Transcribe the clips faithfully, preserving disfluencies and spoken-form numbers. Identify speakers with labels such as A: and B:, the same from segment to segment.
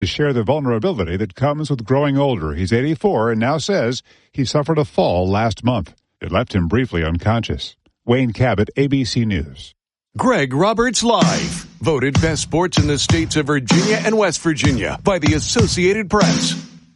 A: to share the vulnerability that comes with growing older. He's eighty-four and now says he suffered a fall last month. It left him briefly unconscious. Wayne Cabot, A B C News.
B: Greg Roberts Live, voted best sports in the states of Virginia and West Virginia by the Associated Press.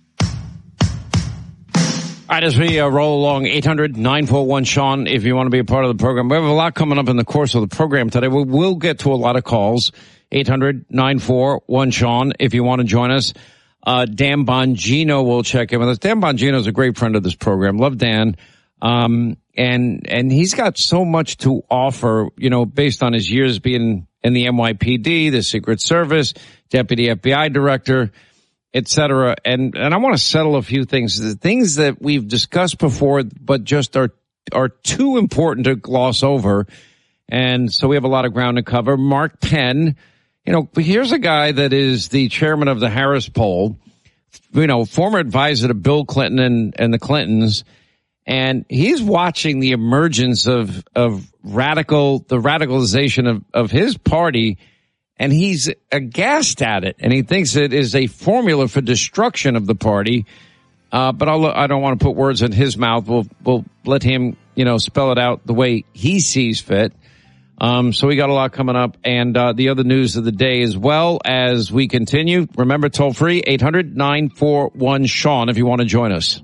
C: All right, as we uh, roll along, eight hundred nine four one Sean, if you want to be a part of the program. We have a lot coming up in the course of the program today. We will get to a lot of calls. eight hundred nine four one Sean, if you want to join us. Uh, Dan Bongino will check in with us. Dan Bongino is a great friend of this program. Love Dan. Um, and, and he's got so much to offer, you know, based on his years being in the N Y P D, the Secret Service, Deputy F B I Director, et cetera. And, and I want to settle a few things, the things that we've discussed before, but just are, are too important to gloss over. And so we have a lot of ground to cover. Mark Penn, you know, here's a guy that is the chairman of the Harris poll, you know, former advisor to Bill Clinton and, and the Clintons. And he's watching the emergence of, of radical, the radicalization of, of his party. And he's aghast at it, and he thinks it is a formula for destruction of the party. Uh, but I'll, I don't want to put words in his mouth. We'll, we'll let him, you know, spell it out the way he sees fit. Um, so we got a lot coming up, and uh, the other news of the day as well as we continue. Remember, toll free, eight hundred nine four one Sean, if you want to join us.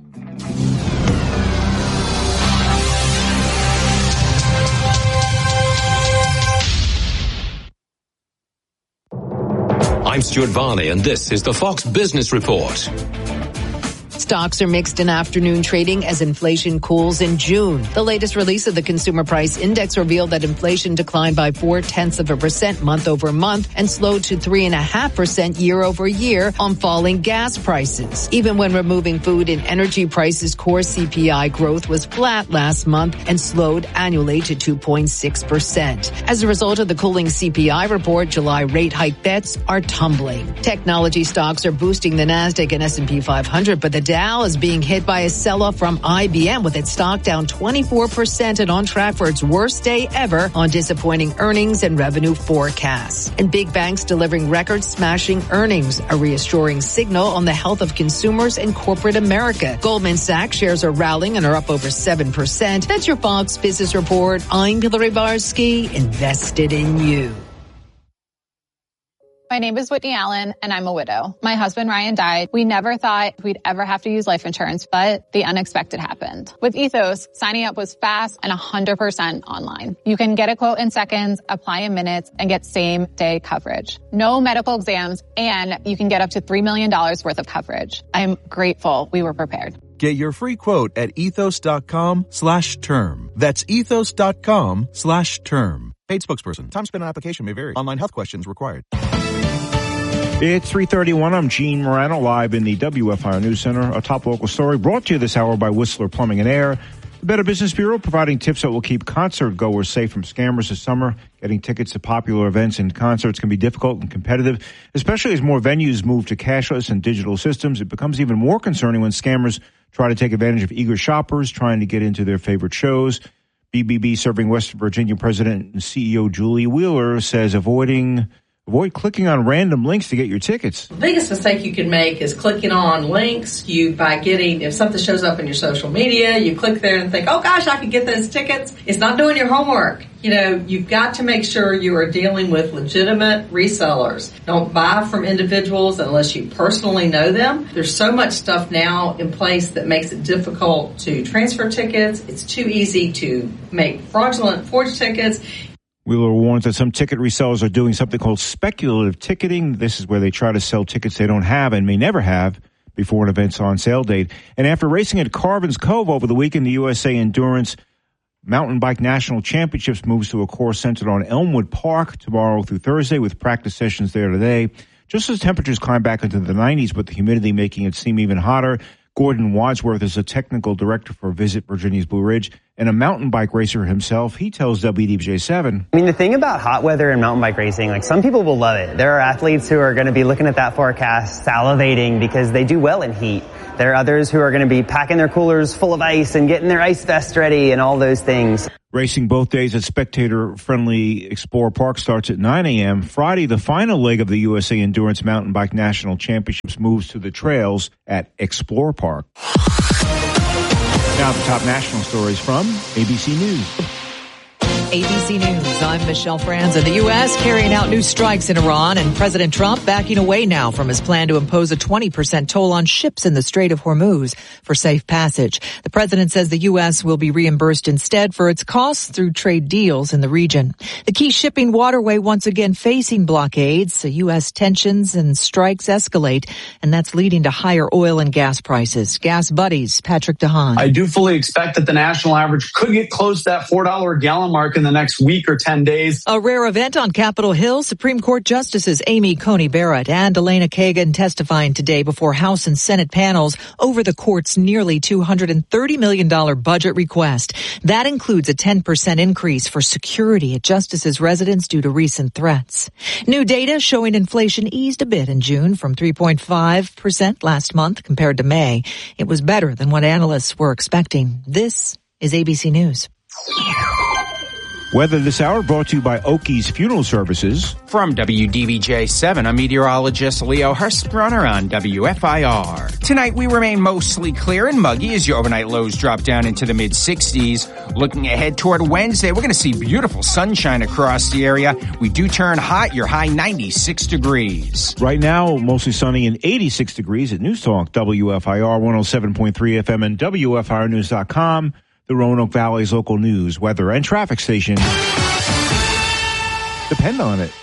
D: I'm Stuart Varney, and this is the Fox Business Report.
E: Stocks are mixed in afternoon trading as inflation cools in June. The latest release of the Consumer Price Index revealed that inflation declined by four-tenths of a percent month over month and slowed to three and a half percent year over year on falling gas prices. Even when removing food and energy prices, core C P I growth was flat last month and slowed annually to two point six percent. As a result of the cooling C P I report, July rate hike bets are tumbling. Technology stocks are boosting the NASDAQ and S and P five hundred, but the Dow is being hit by a sell-off from I B M, with its stock down twenty-four percent and on track for its worst day ever on disappointing earnings and revenue forecasts. And big banks delivering record-smashing earnings, a reassuring signal on the health of consumers and corporate America. Goldman Sachs shares are rallying and are up over seven percent. That's your Fox Business Report. I'm Hillary Barsky, invested in you.
F: My name is Whitney Allen, and I'm a widow. My husband, Ryan, died. We never thought we'd ever have to use life insurance, but the unexpected happened. With Ethos, signing up was fast and one hundred percent online. You can get a quote in seconds, apply in minutes, and get same-day coverage. No medical exams, and you can get up to three million dollars worth of coverage. I'm grateful we were prepared.
G: Get your free quote at ethos.com slash term. That's ethos.com slash term. Paid spokesperson. Time spent on application may vary. Online health questions required.
H: It's three thirty-one. I'm Gene Morano, live in the W F I R News Center. A top local story brought to you this hour by Whistler Plumbing and Air. The Better Business Bureau providing tips that will keep concert goers safe from scammers this summer. Getting tickets to popular events and concerts can be difficult and competitive, especially as more venues move to cashless and digital systems. It becomes even more concerning when scammers try to take advantage of eager shoppers trying to get into their favorite shows. B B B Serving West Virginia President and C E O Julie Wheeler says avoiding avoid clicking on random links to get your tickets.
I: The biggest mistake you can make is clicking on links. You by getting, if something shows up in your social media, you click there and think, oh gosh, I could get those tickets. It's not doing your homework. You know, you've got to make sure you are dealing with legitimate resellers. Don't buy from individuals unless you personally know them. There's so much stuff now in place that makes it difficult to transfer tickets. It's too easy to make fraudulent forged tickets.
H: Wheeler warns that some ticket resellers are doing something called speculative ticketing. This is where they try to sell tickets they don't have and may never have before an event's on sale date. And after racing at Carvin's Cove over the weekend, the U S A Endurance Mountain Bike National Championships moves to a course centered on Elmwood Park tomorrow through Thursday, with practice sessions there today. Just as temperatures climb back into the nineties, but the humidity making it seem even hotter. Gordon Wadsworth is a technical director for Visit Virginia's Blue Ridge. and a mountain bike racer himself. He tells W D B J seven.
J: I mean, the thing about hot weather and mountain bike racing, like some people will love it. There are athletes who are going to be looking at that forecast, salivating because they do well in heat. There are others who are going to be packing their coolers full of ice and getting their ice vest ready and all those things.
H: Racing both days at spectator-friendly Explorer Park starts at nine a.m. Friday, the final leg of the U S A Endurance Mountain Bike National Championships moves to the trails at Explorer Park. Now the top national stories from A B C News.
E: A B C News, I'm Michelle Franz. The U S carrying out new strikes in Iran, and President Trump backing away now from his plan to impose a twenty percent toll on ships in the Strait of Hormuz for safe passage. The president says the U S will be reimbursed instead for its costs through trade deals in the region. The key shipping waterway once again facing blockades. So U S tensions and strikes escalate, and that's leading to higher oil and gas prices. Gas Buddies, Patrick DeHaan.
K: I do fully expect that the national average could get close to that four dollars a gallon mark in the next week or ten days.
E: A rare event on Capitol Hill. Supreme Court Justices Amy Coney Barrett and Elena Kagan testifying today before House and Senate panels over the court's nearly two hundred thirty million dollars budget request. That includes a ten percent increase for security at justices' residence due to recent threats. New data showing inflation eased a bit in June from three point five percent last month compared to May. It was better than what analysts were expecting. This is A B C News.
H: Weather this hour brought to you by Okies Funeral Services.
L: From W D B J seven, I'm meteorologist Leo Hurstrunner on W F I R. Tonight we remain mostly clear and muggy as your overnight lows drop down into the mid sixties. Looking ahead toward Wednesday, we're going to see beautiful sunshine across the area. We do turn hot, your high ninety-six degrees.
H: Right now, mostly sunny and eighty-six degrees at News Talk, W F I R one oh seven point three F M and W F I R news dot com. The Roanoke Valley's local news, weather, and traffic station depend on it.